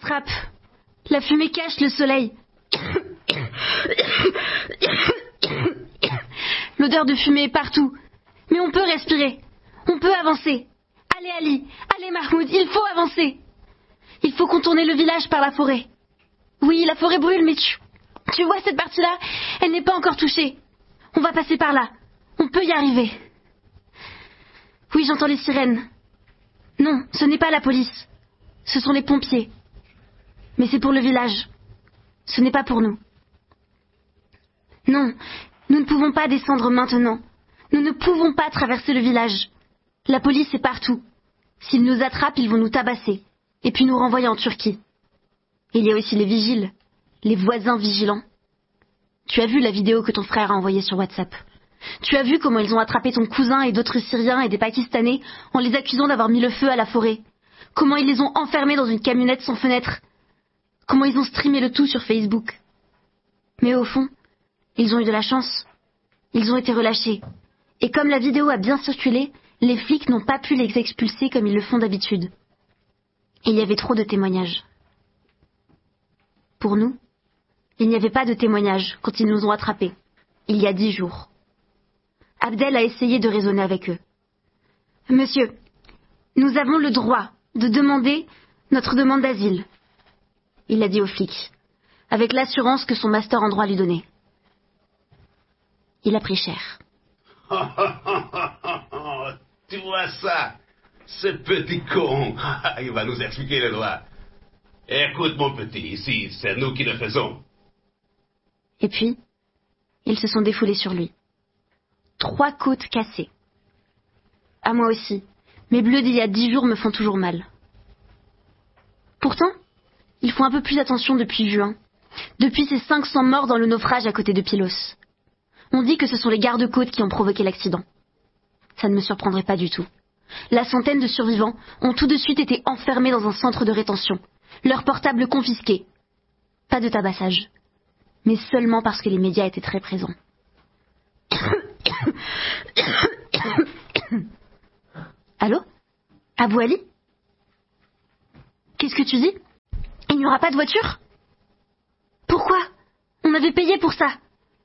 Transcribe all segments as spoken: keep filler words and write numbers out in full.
attrape. La fumée cache le soleil. L'odeur de fumée est partout. Mais on peut respirer. On peut avancer. Allez Ali, allez Mahmoud, il faut avancer. Il faut contourner le village par la forêt. Oui, la forêt brûle, mais tu, tu vois cette partie-là, elle n'est pas encore touchée. On va passer par là. On peut y arriver. Oui, j'entends les sirènes. Non, ce n'est pas la police. Ce sont les pompiers. Mais c'est pour le village. Ce n'est pas pour nous. Non, nous ne pouvons pas descendre maintenant. Nous ne pouvons pas traverser le village. La police est partout. S'ils nous attrapent, ils vont nous tabasser. Et puis nous renvoyer en Turquie. Il y a aussi les vigiles. Les voisins vigilants. Tu as vu la vidéo que ton frère a envoyée sur WhatsApp. Tu as vu comment ils ont attrapé ton cousin et d'autres Syriens et des Pakistanais en les accusant d'avoir mis le feu à la forêt. Comment ils les ont enfermés dans une camionnette sans fenêtre. Comment ils ont streamé le tout sur Facebook. Mais au fond, ils ont eu de la chance. Ils ont été relâchés. Et comme la vidéo a bien circulé, les flics n'ont pas pu les expulser comme ils le font d'habitude. Il y avait trop de témoignages. Pour nous, il n'y avait pas de témoignages quand ils nous ont attrapés, il y a dix jours. Abdel a essayé de raisonner avec eux. « Monsieur, nous avons le droit de demander notre demande d'asile. » Il l'a dit aux flics, avec l'assurance que son master en droit lui donnait. Il a pris cher. Tu vois ça? Ce petit con, il va nous expliquer le droit. Écoute mon petit, ici, c'est nous qui le faisons. Et puis, ils se sont défoulés sur lui. Trois côtes cassées. À moi aussi, mes bleus d'il y a dix jours me font toujours mal. Pourtant, ils font un peu plus attention depuis juin, depuis ces cinq cents morts dans le naufrage à côté de Pylos. On dit que ce sont les gardes-côtes qui ont provoqué l'accident. Ça ne me surprendrait pas du tout. La centaine de survivants ont tout de suite été enfermés dans un centre de rétention, leurs portables confisqués. Pas de tabassage, mais seulement parce que les médias étaient très présents. Allô? Abou Ali? Qu'est-ce que tu dis? Il n'y aura pas de voiture? Pourquoi? On avait payé pour ça.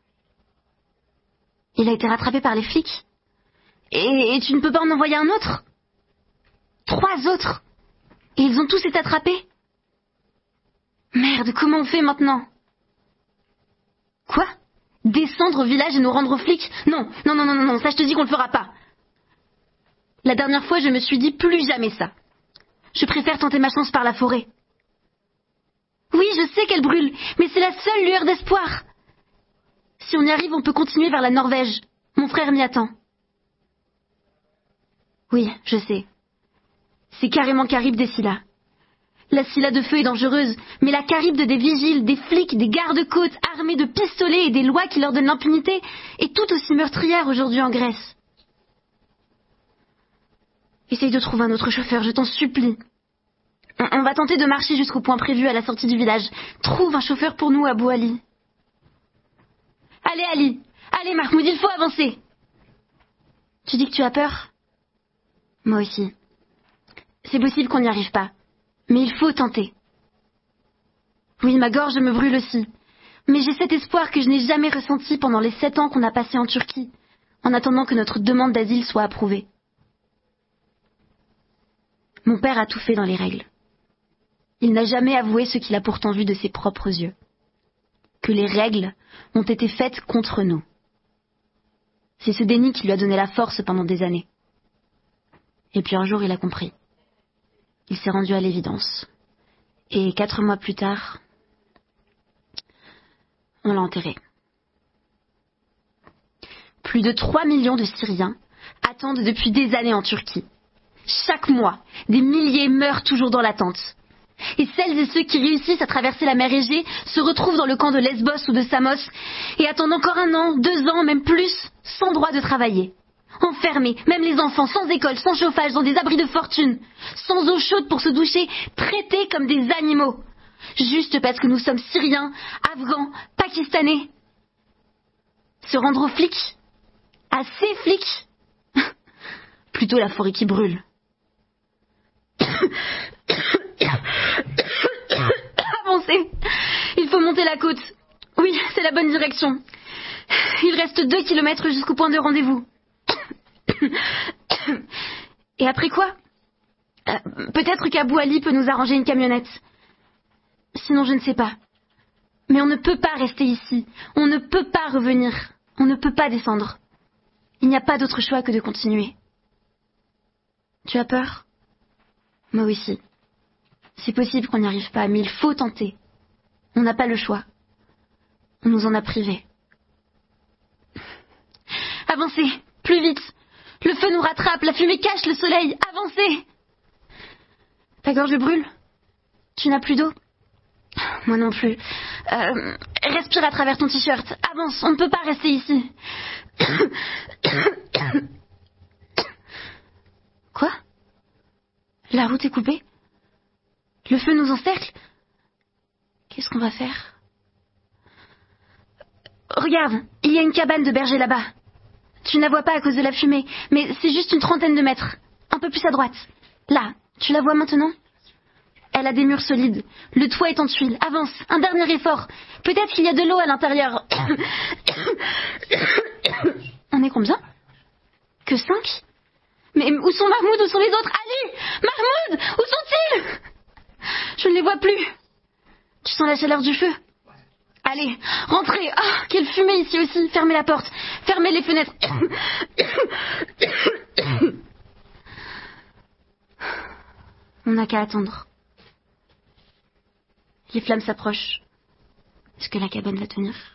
Il a été rattrapé par les flics. Et, et tu ne peux pas en envoyer un autre? Trois autres? Et ils ont tous été attrapés? Merde, comment on fait maintenant? Quoi? Descendre au village et nous rendre aux flics? Non, non, non, non, non, ça je te dis qu'on le fera pas. La dernière fois, je me suis dit plus jamais ça. Je préfère tenter ma chance par la forêt. Oui, je sais qu'elle brûle, mais c'est la seule lueur d'espoir. Si on y arrive, on peut continuer vers la Norvège. Mon frère m'y attend. Oui, je sais. C'est carrément Caribe des Scylla. La Scylla de feu est dangereuse, mais la Caribe des vigiles, des flics, des gardes-côtes armés de pistolets et des lois qui leur donnent l'impunité est tout aussi meurtrière aujourd'hui en Grèce. Essaye de trouver un autre chauffeur, je t'en supplie. On, on va tenter de marcher jusqu'au point prévu à la sortie du village. Trouve un chauffeur pour nous, Abou Ali. Allez, Ali. Allez, Mahmoud, il faut avancer. Tu dis que tu as peur? Moi aussi. C'est possible qu'on n'y arrive pas. Mais il faut tenter. Oui, ma gorge me brûle aussi. Mais j'ai cet espoir que je n'ai jamais ressenti pendant les sept ans qu'on a passés en Turquie, en attendant que notre demande d'asile soit approuvée. Mon père a tout fait dans les règles. Il n'a jamais avoué ce qu'il a pourtant vu de ses propres yeux. Que les règles ont été faites contre nous. C'est ce déni qui lui a donné la force pendant des années. Et puis un jour, il a compris. Il s'est rendu à l'évidence. Et quatre mois plus tard, on l'a enterré. Plus de trois millions de Syriens attendent depuis des années en Turquie. Chaque mois, des milliers meurent toujours dans l'attente. Et celles et ceux qui réussissent à traverser la mer Égée se retrouvent dans le camp de Lesbos ou de Samos et attendent encore un an, deux ans, même plus, sans droit de travailler. Enfermés, même les enfants, sans école, sans chauffage, dans des abris de fortune, sans eau chaude pour se doucher, traités comme des animaux, juste parce que nous sommes Syriens, Afghans, Pakistanais. Se rendre aux flics, à ces flics, plutôt la forêt qui brûle. la côte. Oui, c'est la bonne direction. Il reste deux kilomètres jusqu'au point de rendez-vous. Et après quoi? euh, Peut-être qu'Abou Ali peut nous arranger une camionnette. Sinon, je ne sais pas. Mais on ne peut pas rester ici. On ne peut pas revenir. On ne peut pas descendre. Il n'y a pas d'autre choix que de continuer. Tu as peur? Moi aussi. C'est possible qu'on n'y arrive pas, mais il faut tenter. On n'a pas le choix. On nous en a privés. Avancez, plus vite. Le feu nous rattrape, la fumée cache le soleil. Avancez. Ta gorge brûle? Tu n'as plus d'eau? Moi non plus. Euh, respire à travers ton t-shirt. Avance, on ne peut pas rester ici. Quoi? La route est coupée? Le feu nous encercle? Qu'est-ce qu'on va faire? Regarde, il y a une cabane de berger là-bas. Tu ne la vois pas à cause de la fumée, mais c'est juste une trentaine de mètres. Un peu plus à droite. Là, tu la vois maintenant? Elle a des murs solides. Le toit est en tuiles. Avance, un dernier effort. Peut-être qu'il y a de l'eau à l'intérieur. On est combien? Que cinq? Mais où sont Mahmoud? Où sont les autres? Ali! Mahmoud! Où sont-ils? Je ne les vois plus. Tu sens la chaleur du feu? Allez, rentrez. Ah, quelle fumée ici aussi. Fermez la porte. Fermez les fenêtres. On n'a qu'à attendre. Les flammes s'approchent. Est-ce que la cabane va tenir?